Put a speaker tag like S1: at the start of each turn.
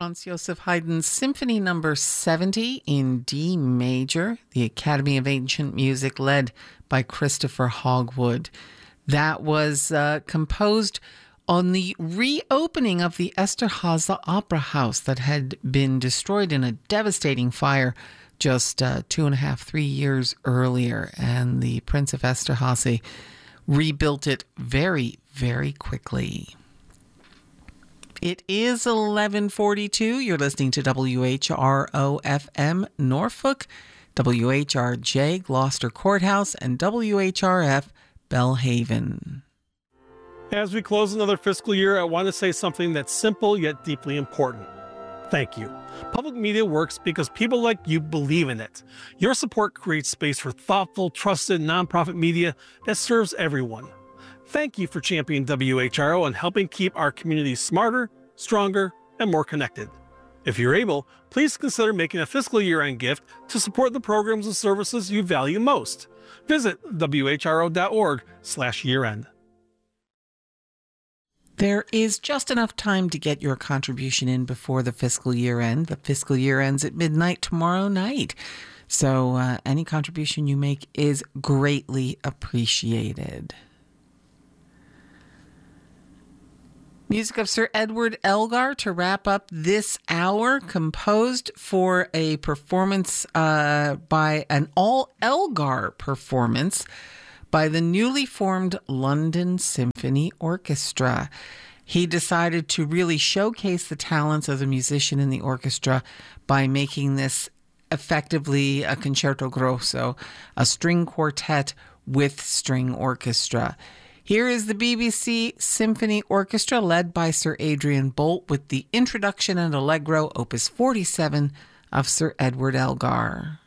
S1: Franz Joseph Haydn's Symphony Number 70 in D major, the Academy of Ancient Music, led by Christopher Hogwood. That was composed on the reopening of the Esterházy Opera House that had been destroyed in a devastating fire just 3 years earlier. And the Prince of Esterházy rebuilt it very, very quickly. It is 11:42. You're listening to WHRO-FM Norfolk, WHRJ Gloucester Courthouse, and WHRF Belhaven.
S2: As we close another fiscal year, I want to say something that's simple yet deeply important. Thank you. Public media works because people like you believe in it. Your support creates space for thoughtful, trusted, nonprofit media that serves everyone. Thank you for championing WHRO and helping keep our communities smarter, stronger, and more connected. If you're able, please consider making a fiscal year-end gift to support the programs and services you value most. Visit whro.org/year-end.
S1: There is just enough time to get your contribution in before the fiscal year end. The fiscal year ends at midnight tomorrow night. So any contribution you make is greatly appreciated. Music of Sir Edward Elgar to wrap up this hour, composed for a performance by an all-Elgar performance by the newly formed London Symphony Orchestra. He decided to really showcase the talents of the musician in the orchestra by making this effectively a concerto grosso, a string quartet with string orchestra. Here is the BBC Symphony Orchestra led by Sir Adrian Boult with the introduction and allegro, opus 47 of Sir Edward Elgar.